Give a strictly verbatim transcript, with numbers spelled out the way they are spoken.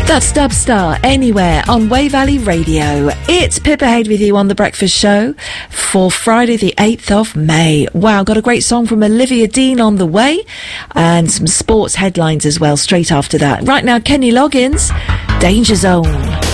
That's Dubstar, Anywhere on Way Valley Radio. It's Pippa Hayde with you on The Breakfast Show for Friday the eighth of May. Wow, got a great song from Olivia Dean on the way and some sports headlines as well straight after that. Right now, Kenny Loggins, Danger Zone.